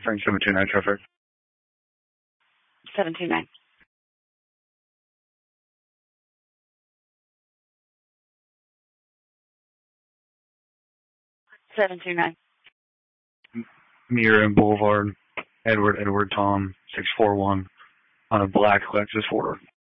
Frank 729 traffic. 729. Mira Boulevard, Edward Tom 641 on a black Lexus 4.